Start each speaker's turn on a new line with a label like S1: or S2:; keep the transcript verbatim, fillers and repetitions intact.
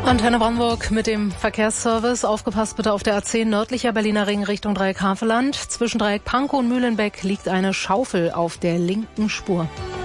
S1: Antenne Brandenburg mit dem Verkehrsservice. Aufgepasst bitte auf der A zehn nördlicher Berliner Ring Richtung Dreieck Havelland. Zwischen Dreieck Pankow und Mühlenbeck liegt eine Schaufel auf der linken Spur.